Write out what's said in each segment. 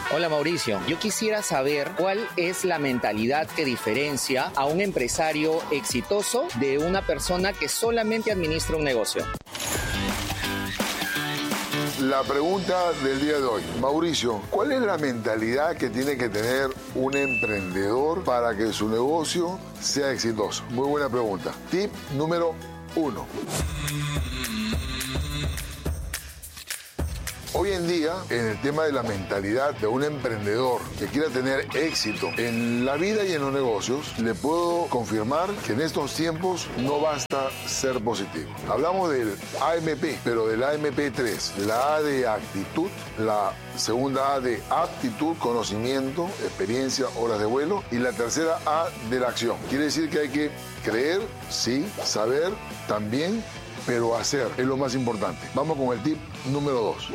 Hola Mauricio, yo quisiera saber cuál es la mentalidad que diferencia a un empresario exitoso de una persona que solamente administra un negocio. La pregunta del día de hoy. Mauricio, ¿cuál es la mentalidad que tiene que tener un emprendedor para que su negocio sea exitoso? Muy buena pregunta. Tip número 1. Hoy en día, en el tema de la mentalidad de un emprendedor que quiera tener éxito en la vida y en los negocios, le puedo confirmar que en estos tiempos no basta ser positivo. Hablamos del AMP, pero del AMP3, la A de actitud, la segunda A de aptitud, conocimiento, experiencia, horas de vuelo, y la tercera A de la acción. Quiere decir que hay que creer, sí, saber también, pero hacer es lo más importante. Vamos con el tip número 2.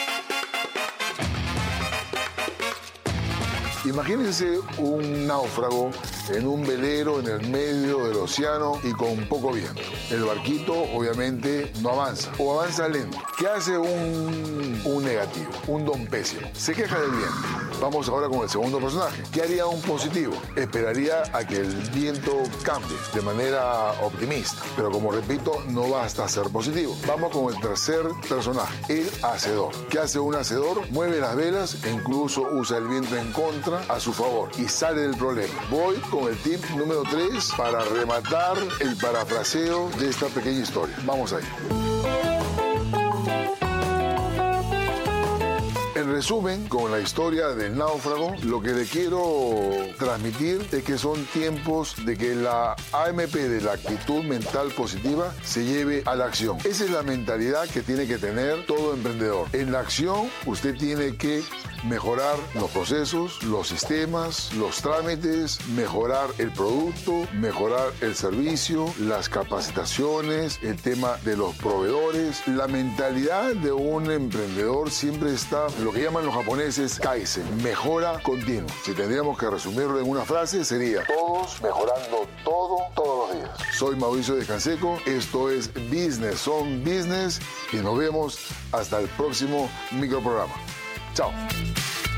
Imagínense un náufrago en un velero en el medio del océano y con poco viento. El barquito obviamente no avanza o avanza lento. ¿Qué hace un negativo, un don pésimo? Se queja del viento. Vamos ahora con el segundo personaje. ¿Qué haría un positivo? Esperaría a que el viento cambie de manera optimista. Pero como repito, no basta ser positivo. Vamos con el tercer personaje, el hacedor. ¿Qué hace un hacedor? Mueve las velas e incluso usa el viento en contra a su favor y sale del problema. Voy con el tip número 3 para rematar el parafraseo de esta pequeña historia. Vamos ahí. En resumen, con la historia del náufrago, lo que le quiero transmitir es que son tiempos de que la AMP de la actitud mental positiva se lleve a la acción. Esa es la mentalidad que tiene que tener todo emprendedor. En la acción, usted tiene que mejorar los procesos, los sistemas, los trámites, mejorar el producto, mejorar el servicio, las capacitaciones, el tema de los proveedores. La mentalidad de un emprendedor siempre está, lo que llaman los japoneses, kaizen, mejora continua. Si tendríamos que resumirlo en una frase, sería todos mejorando todo, todos los días. Soy Mauricio de Canseco, esto es Business on Business y nos vemos hasta el próximo microprograma. Chao.